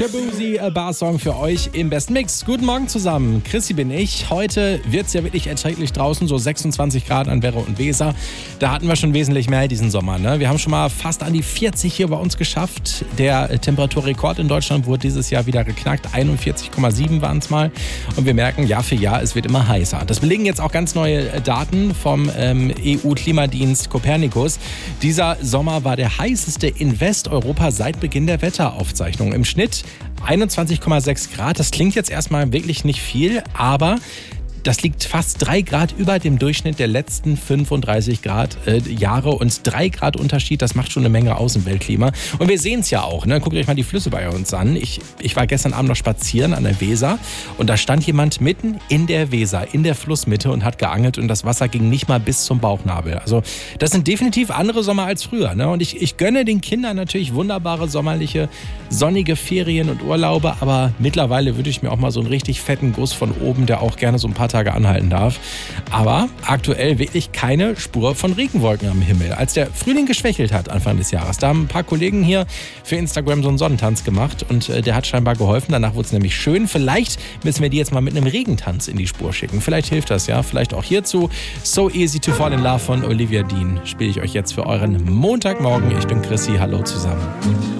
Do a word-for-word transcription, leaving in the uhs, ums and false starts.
Shaboozey, a Bar-Song für euch im besten Mix. Guten Morgen zusammen, Chrissy bin ich. Heute wird es ja wirklich erträglich draußen, so sechsundzwanzig Grad an Werra und Weser. Da hatten wir schon wesentlich mehr diesen Sommer. Ne? Wir haben schon mal fast an die vierzig hier bei uns geschafft. Der Temperaturrekord in Deutschland wurde dieses Jahr wieder geknackt. einundvierzig Komma sieben waren es mal. Und wir merken, Jahr für Jahr, es wird immer heißer. Das belegen jetzt auch ganz neue Daten vom ähm, E U-Klimadienst Copernicus. Dieser Sommer war der heißeste in Westeuropa seit Beginn der Wetteraufzeichnung. Im Schnitt einundzwanzig Komma sechs Grad. Das klingt jetzt erstmal wirklich nicht viel, aber das liegt fast drei Grad über dem Durchschnitt der letzten fünfunddreißig Grad äh, Jahre und drei Grad Unterschied, das macht schon eine Menge aus im Weltklima. Und wir sehen es ja auch, ne? Guckt euch mal die Flüsse bei uns an. Ich, ich war gestern Abend noch spazieren an der Weser und da stand jemand mitten in der Weser, in der Flussmitte und hat geangelt und das Wasser ging nicht mal bis zum Bauchnabel. Also das sind definitiv andere Sommer als früher. Ne? Und ich, ich gönne den Kindern natürlich wunderbare sommerliche, sonnige Ferien und Urlaube, aber mittlerweile würde ich mir auch mal so einen richtig fetten Guss von oben, der auch gerne so ein paar Tage anhalten darf. Aber aktuell wirklich keine Spur von Regenwolken am Himmel. Als der Frühling geschwächelt hat Anfang des Jahres, da haben ein paar Kollegen hier für Instagram so einen Sonnentanz gemacht und äh, der hat scheinbar geholfen. Danach wurde es nämlich schön. Vielleicht müssen wir die jetzt mal mit einem Regentanz in die Spur schicken. Vielleicht hilft das ja. Vielleicht auch hierzu. So Easy to Fall in Love von Olivia Dean spiele ich euch jetzt für euren Montagmorgen. Ich bin Chrissy. Hallo zusammen.